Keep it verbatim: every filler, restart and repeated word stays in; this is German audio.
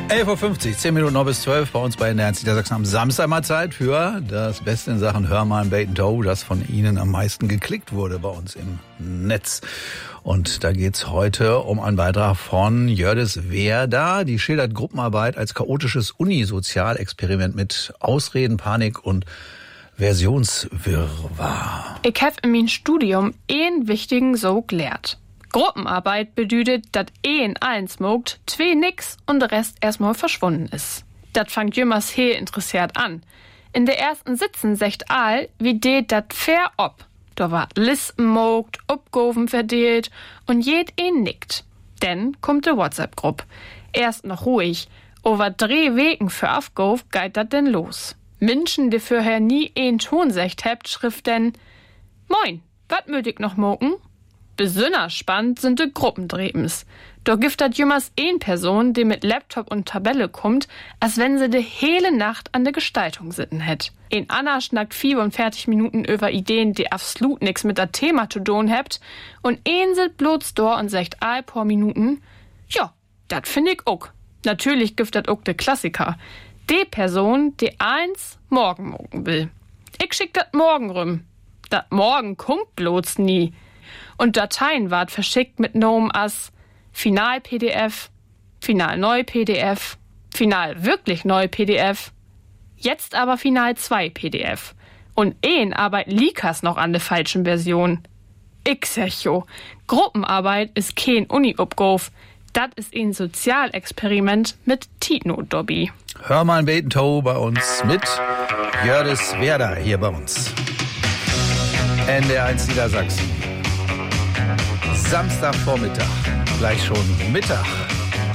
elf Uhr fünfzig, zehn Minuten noch bis zwölf, bei uns bei N D R eins Niedersachsen am Samstag mal Zeit für das Beste in Sachen Hör mal Bait and Tow, das von Ihnen am meisten geklickt wurde bei uns im Netz. Und da geht's heute um einen Beitrag von Jördis Werda. Die schildert Gruppenarbeit als chaotisches Uni-Sozialexperiment mit Ausreden, Panik und Versionswirrwarr. Ich hab in meinem Studium einen wichtigen so gelehrt. Gruppenarbeit bedeutet, dass ein eins mogt, zwei nix und der Rest erstmal verschwunden ist. Das fangt jümmers he interessiert an. In der ersten Sitzen secht all, wie det dat fair ob. Da war Listen mogt, Uppgoven verdelt und jed ein nickt. Denn kommt de WhatsApp-Gruppe. Erst noch ruhig. Over drei Wegen für Aufgov geht dat denn los. Menschen, die vorher nie ein Ton secht habt, schrift denn: Moin, wat mötig noch moken? Besonders spannend sind de Gruppendrebens. Da gibt dat jümmers ein Person, die mit Laptop und Tabelle kommt, als wenn sie de hele Nacht an der Gestaltung sitten hätt. Ein Anna schnackt vierundvierzig Minuten über Ideen, die absolut nix mit der Thema zu tun habt, und ein sit bloß da und sagt all paar Minuten: Ja, dat find ich ook. Natürlich gibt dat ook de Klassiker. De Person, die eins morgen mogen will. Ich schick dat morgen rum. Dat morgen kommt bloß nie. Und Dateien ward verschickt mit Nomen as Final-P D F, Final-Neu-P D F, Final-Wirklich-Neu-P D F, jetzt aber Final-zwei-P D F. Und ein arbeiten Likas noch an der falschen Version. Ich sag jo, Gruppenarbeit ist kein Uni-Uppgov, das ist ein Sozialexperiment mit Titno-Dobby. Hör mal ein Bait and Tow bei uns mit Jördis Werda hier bei uns. N D R eins Niedersachsen. Samstagvormittag, gleich schon Mittag.